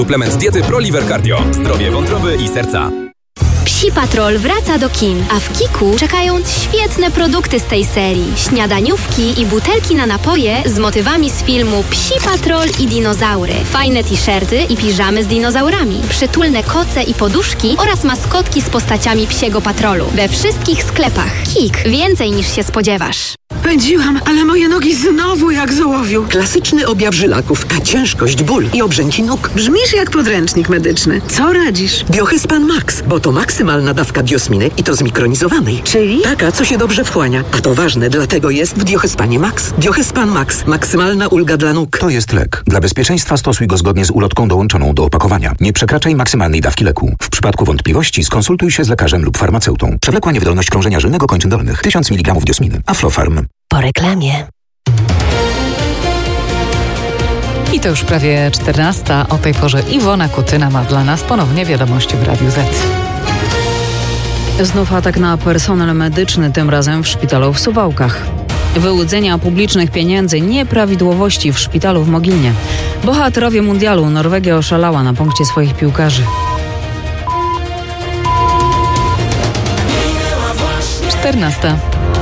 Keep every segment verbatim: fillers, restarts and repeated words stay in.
Suplement diety ProLiver Cardio. Zdrowie wątroby i serca. Psi Patrol wraca do kin, a w Kiku czekają świetne produkty z tej serii. Śniadaniówki i butelki na napoje z motywami z filmu Psi Patrol i dinozaury. Fajne t-shirty i piżamy z dinozaurami. Przytulne koce i poduszki oraz maskotki z postaciami Psiego Patrolu. We wszystkich sklepach. Kik. Więcej niż się spodziewasz. Pędziłam, ale moje nogi znowu jak z ołowiu. Klasyczny objaw żylaków, a ciężkość, ból i obrzęki nóg. Brzmisz jak podręcznik medyczny. Co radzisz? Biohyspan Max, bo to maksymalna dawka diosminy i to zmikronizowanej. Czyli? Taka, co się dobrze wchłania. A to ważne, dlatego jest w Biohyspanie Max. Biohyspan Max. Maksymalna ulga dla nóg. To jest lek. Dla bezpieczeństwa stosuj go zgodnie z ulotką dołączoną do opakowania. Nie przekraczaj maksymalnej dawki leku. W przypadku wątpliwości skonsultuj się z lekarzem lub farmaceutą. Przewlekła niewydolność krążenia żylnego kończyn dolnych. tysiąc miligramów diosminy. Aflofarm. Po reklamie. I to już prawie czternasta. O tej porze Iwona Kutyna ma dla nas ponownie wiadomości w Radiu Z. Znów atak na personel medyczny, tym razem w szpitalu w Suwałkach. Wyłudzenia publicznych pieniędzy, nieprawidłowości w szpitalu w Mogilnie. Bohaterowie mundialu, Norwegia oszalała na punkcie swoich piłkarzy. czternasta.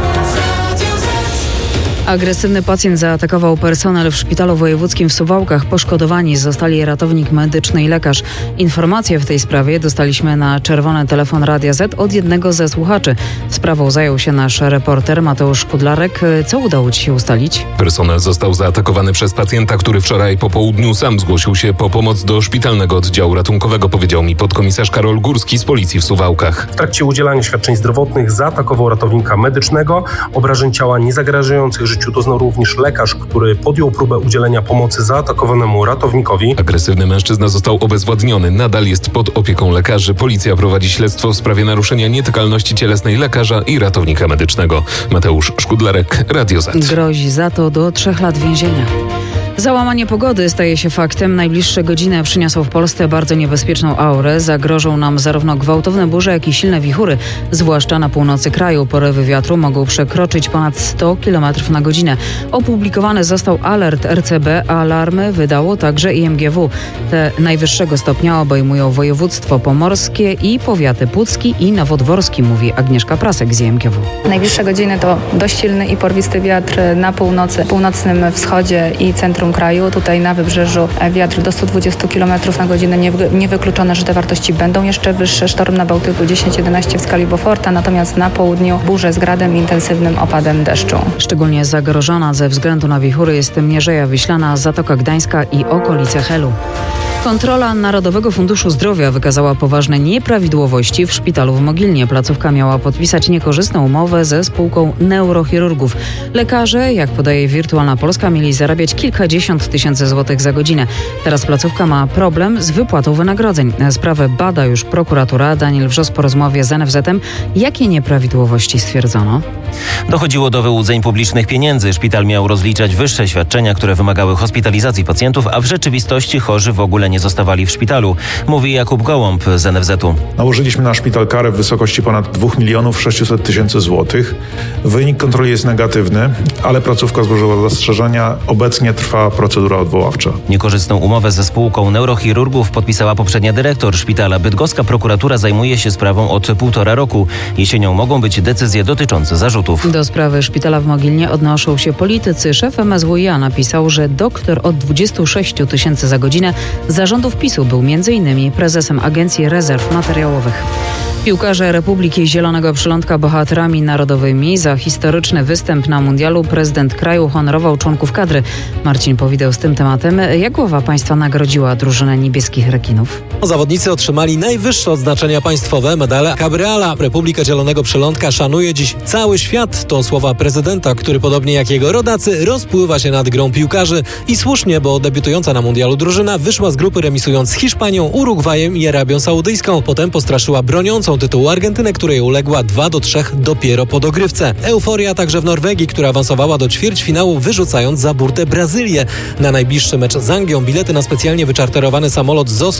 Agresywny pacjent zaatakował personel w szpitalu wojewódzkim w Suwałkach. Poszkodowani zostali ratownik medyczny i lekarz. Informacje w tej sprawie dostaliśmy na czerwony telefon Radia Z od jednego ze słuchaczy. Sprawą zajął się nasz reporter Mateusz Kudlarek. Co udało Ci się ustalić? Personel został zaatakowany przez pacjenta, który wczoraj po południu sam zgłosił się po pomoc do szpitalnego oddziału ratunkowego, powiedział mi podkomisarz Karol Górski z policji w Suwałkach. W trakcie udzielania świadczeń zdrowotnych zaatakował ratownika medycznego. Obrażeń ciała niezagrażających życiu doznał również lekarz, który podjął próbę udzielenia pomocy zaatakowanemu ratownikowi. Agresywny mężczyzna został obezwładniony. Nadal jest pod opieką lekarzy. Policja prowadzi śledztwo w sprawie naruszenia nietykalności cielesnej lekarza i ratownika medycznego. Mateusz Szkudlarek, Radio Z. Grozi za to do trzech lat więzienia. Załamanie pogody staje się faktem. Najbliższe godziny przyniosą w Polsce bardzo niebezpieczną aurę. Zagrożą nam zarówno gwałtowne burze, jak i silne wichury. Zwłaszcza na północy kraju. Porywy wiatru mogą przekroczyć ponad sto kilometrów na godzinę. Opublikowany został alert R C B, a alarmy wydało także I M G W. Te najwyższego stopnia obejmują województwo pomorskie i powiaty pucki i nowodworski, mówi Agnieszka Prasek z I M G W. Najbliższe godziny to dość silny i porwisty wiatr na północy, północnym wschodzie i centrum kraju. Tutaj na wybrzeżu wiatr do stu dwudziestu kilometrów na godzinę. Niewykluczone, że te wartości będą jeszcze wyższe. Sztorm na Bałtyku dziesięć jedenaście w skali Beauforta, natomiast na południu burze z gradem i intensywnym opadem deszczu. Szczególnie zagrożona ze względu na wichury jest Mierzeja Wiślana, Zatoka Gdańska i okolice Helu. Kontrola Narodowego Funduszu Zdrowia wykazała poważne nieprawidłowości w szpitalu w Mogilnie. Placówka miała podpisać niekorzystną umowę ze spółką neurochirurgów. Lekarze, jak podaje Wirtualna Polska, mieli zarabiać kilkadziesiąt tysięcy złotych za godzinę. Teraz placówka ma problem z wypłatą wynagrodzeń. Sprawę bada już prokuratura. Daniel Wrzos po rozmowie z N F Z-em. Jakie nieprawidłowości stwierdzono? Dochodziło do wyłudzeń publicznych pieniędzy. Szpital miał rozliczać wyższe świadczenia, które wymagały hospitalizacji pacjentów, a w rzeczywistości chorzy w ogóle nie zostawali w szpitalu, mówi Jakub Gołąb z N F Z-u. Nałożyliśmy na szpital karę w wysokości ponad dwóch milionów sześciuset tysięcy złotych. Wynik kontroli jest negatywny, ale placówka złożyła zastrzeżenia. Obecnie trwa procedura odwoławcza. Niekorzystną umowę ze spółką neurochirurgów podpisała poprzednia dyrektor szpitala. Bydgoska prokuratura zajmuje się sprawą od półtora roku. Jesienią mogą być decyzje dotyczące zarzutów. Do sprawy szpitala w Mogilnie odnoszą się politycy. Szef M S W iA napisał, że doktor od dwudziestu sześciu tysięcy za godzinę zarządów PiS-u był między innymi prezesem Agencji Rezerw Materiałowych. Piłkarze Republiki Zielonego Przylądka bohaterami narodowymi. Za historyczny występ na mundialu prezydent kraju honorował członków kadry. Marcin Powideł z tym tematem. Jak głowa państwa nagrodziła drużynę niebieskich rekinów? Zawodnicy otrzymali najwyższe odznaczenia państwowe, medale Cabreala. Republika Zielonego Przylądka szanuje dziś cały świat. To słowa prezydenta, który podobnie jak jego rodacy rozpływa się nad grą piłkarzy. I słusznie, bo debiutująca na mundialu drużyna wyszła z grupy remisując z Hiszpanią, Urugwajem i Arabią Saudyjską. Potem postraszyła broniącą tytułu Argentynę, której uległa dwa do trzech dopiero po dogrywce. Euforia także w Norwegii, która awansowała do ćwierćfinału, wyrzucając za burtę Brazylię. Na najbliższy mecz z Anglią bilety na specjalnie wyczarterowany samolot z Oslo do Miami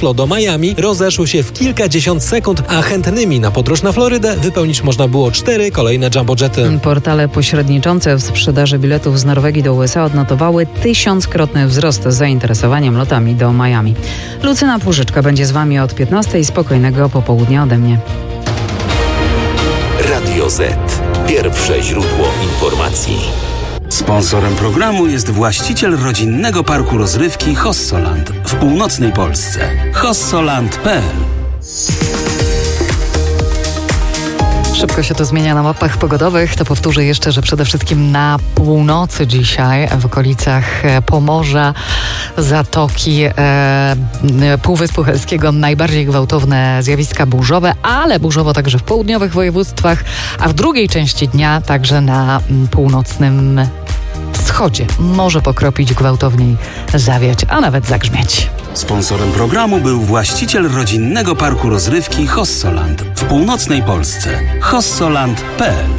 Miami rozeszły się w kilkadziesiąt sekund, a chętnymi na podróż na Florydę wypełnić można było cztery kolejne jumbojety. Portale pośredniczące w sprzedaży biletów z Norwegii do U S A odnotowały tysiąckrotny wzrost z zainteresowaniem lotami do Miami. Lucyna Płużyczka będzie z Wami od piętnastej. Spokojnego popołudnia ode mnie. Radio Z. Pierwsze źródło informacji. Sponsorem programu jest właściciel rodzinnego parku rozrywki Hossoland w północnej Polsce. hossoland kropka p l. Szybko się to zmienia na mapach pogodowych. To powtórzę jeszcze, że przede wszystkim na północy dzisiaj, w okolicach Pomorza, Zatoki, e, Półwyspu Helskiego najbardziej gwałtowne zjawiska burzowe, ale burzowo także w południowych województwach, a w drugiej części dnia także na północnym wschodzie. Może pokropić, gwałtowniej zawiać, a nawet zagrzmieć. Sponsorem programu był właściciel rodzinnego parku rozrywki Hossoland w północnej Polsce. hossoland kropka p l.